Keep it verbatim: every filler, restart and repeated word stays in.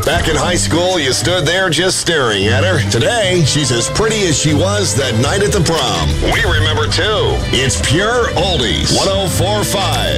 Back in high school, you stood there just staring at her. Today, she's as pretty as she was that night at the prom. We remember, too. It's Pure Oldies. one oh four point five.